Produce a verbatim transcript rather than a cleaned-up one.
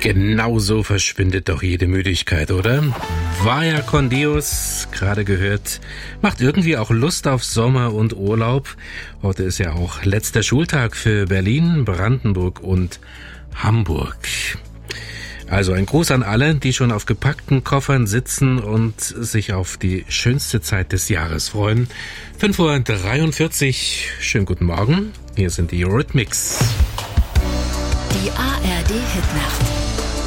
Genau so verschwindet doch jede Müdigkeit, oder? Vaya con Dios, gerade gehört, macht irgendwie auch Lust auf Sommer und Urlaub. Heute ist ja auch letzter Schultag für Berlin, Brandenburg und Hamburg. Also ein Gruß an alle, die schon auf gepackten Koffern sitzen und sich auf die schönste Zeit des Jahres freuen. fünf Uhr dreiundvierzig, schönen guten Morgen, hier sind die Eurythmics. Die A R D Hitnacht.